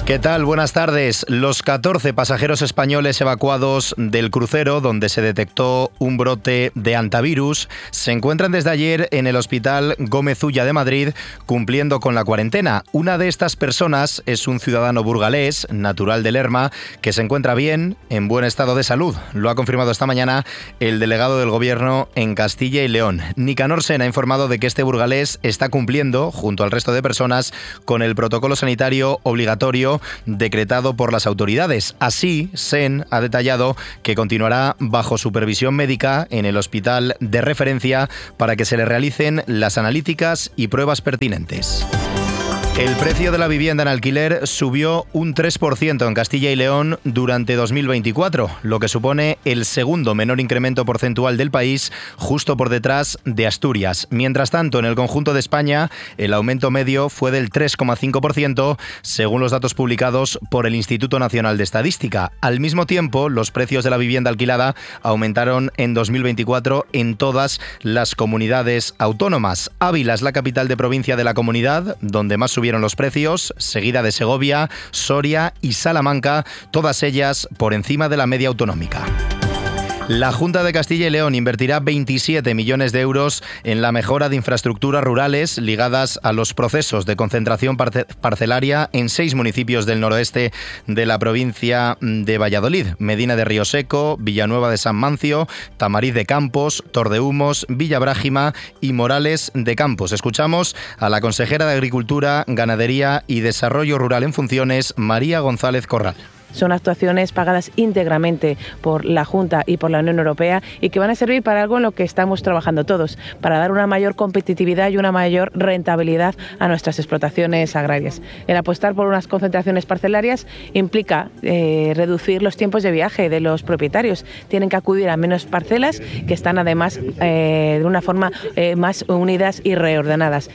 ¿Qué tal? Buenas tardes. Los 14 pasajeros españoles evacuados del crucero donde se detectó un brote de hantavirus se encuentran desde ayer en el Hospital Gómez Ulla de Madrid cumpliendo con la cuarentena. Una de estas personas es un ciudadano burgalés, natural de Lerma, que se encuentra bien, en buen estado de salud. Lo ha confirmado esta mañana el delegado del Gobierno en Castilla y León. Nicanor Sen ha informado de que este burgalés está cumpliendo, junto al resto de personas, con el protocolo sanitario obligatorio decretado por las autoridades. Así, Sen ha detallado que continuará bajo supervisión médica en el hospital de referencia para que se le realicen las analíticas y pruebas pertinentes. El precio de la vivienda en alquiler subió un 3% en Castilla y León durante 2024, lo que supone el segundo menor incremento porcentual del país, justo por detrás de Asturias. Mientras tanto, en el conjunto de España, el aumento medio fue del 3,5%, según los datos publicados por el Instituto Nacional de Estadística. Al mismo tiempo, los precios de la vivienda alquilada aumentaron en 2024 en todas las comunidades autónomas. Ávila es la capital de provincia de la comunidad, donde más subieron los precios, seguida de Segovia, Soria y Salamanca, todas ellas por encima de la media autonómica. La Junta de Castilla y León invertirá 27 millones de euros en la mejora de infraestructuras rurales ligadas a los procesos de concentración parcelaria en 6 municipios del noroeste de la provincia de Valladolid: Medina de Río Seco, Villanueva de San Mancio, Tamariz de Campos, Tordehumos, Villabrágima y Morales de Campos. Escuchamos a la consejera de Agricultura, Ganadería y Desarrollo Rural en funciones, María González Corral. Son actuaciones pagadas íntegramente por la Junta y por la Unión Europea y que van a servir para algo en lo que estamos trabajando todos, para dar una mayor competitividad y una mayor rentabilidad a nuestras explotaciones agrarias. El apostar por unas concentraciones parcelarias implica reducir los tiempos de viaje de los propietarios. Tienen que acudir a menos parcelas que están además de una forma más unidas y reordenadas.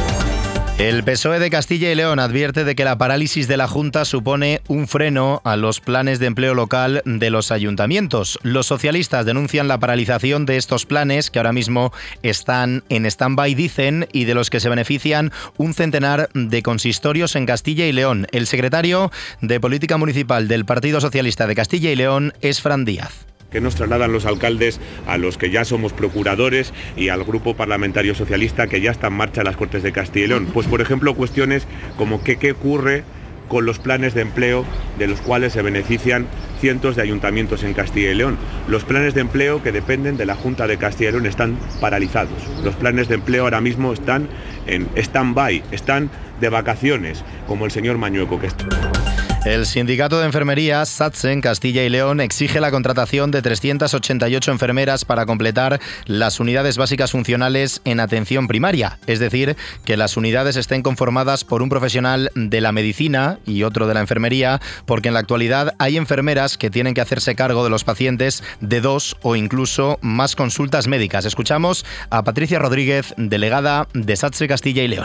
El PSOE de Castilla y León advierte de que la parálisis de la Junta supone un freno a los planes de empleo local de los ayuntamientos. Los socialistas denuncian la paralización de estos planes que ahora mismo están en stand-by, dicen, y de los que se benefician un centenar de consistorios en Castilla y León. El secretario de Política Municipal del Partido Socialista de Castilla y León es Fran Díaz. Que nos trasladan los alcaldes a los que ya somos procuradores y al grupo parlamentario socialista que ya está en marcha en las Cortes de Castilla y León. Pues por ejemplo cuestiones como qué ocurre con los planes de empleo de los cuales se benefician cientos de ayuntamientos en Castilla y León. Los planes de empleo que dependen de la Junta de Castilla y León están paralizados. Los planes de empleo ahora mismo están en stand-by, están de vacaciones, como el señor Mañueco que está. El sindicato de enfermería, SATSE, en Castilla y León, exige la contratación de 388 enfermeras para completar las unidades básicas funcionales en atención primaria. Es decir, que las unidades estén conformadas por un profesional de la medicina y otro de la enfermería, porque en la actualidad hay enfermeras que tienen que hacerse cargo de los pacientes de 2 o incluso más consultas médicas. Escuchamos a Patricia Rodríguez, delegada de SATSE Castilla y León.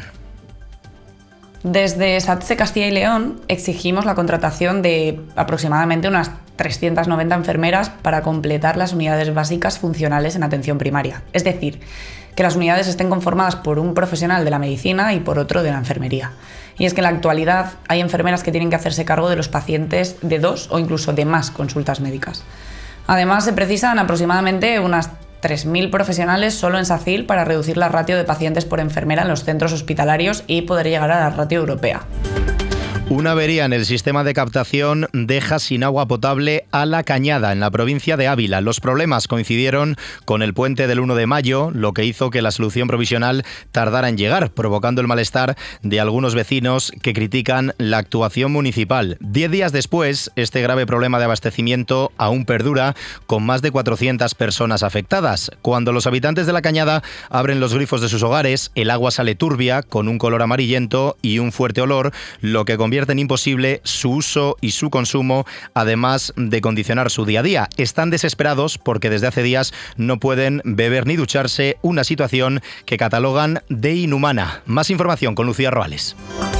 Desde SATSE Castilla y León exigimos la contratación de aproximadamente unas 390 enfermeras para completar las unidades básicas funcionales en atención primaria. Es decir, que las unidades estén conformadas por un profesional de la medicina y por otro de la enfermería. Y es que en la actualidad hay enfermeras que tienen que hacerse cargo de los pacientes de 2 o incluso de más consultas médicas. Además, se precisan aproximadamente unas 3.000 profesionales solo en SACIL para reducir la ratio de pacientes por enfermera en los centros hospitalarios y poder llegar a la ratio europea. Una avería en el sistema de captación deja sin agua potable a La Cañada, en la provincia de Ávila. Los problemas coincidieron con el puente del 1 de mayo, lo que hizo que la solución provisional tardara en llegar, provocando el malestar de algunos vecinos que critican la actuación municipal. 10 días después, este grave problema de abastecimiento aún perdura, con más de 400 personas afectadas. Cuando los habitantes de La Cañada abren los grifos de sus hogares, el agua sale turbia, con un color amarillento y un fuerte olor, lo que convierte en imposible su uso y su consumo, además de condicionar su día a día. Están desesperados porque desde hace días no pueden beber ni ducharse, una situación que catalogan de inhumana. Más información con Lucía Roales.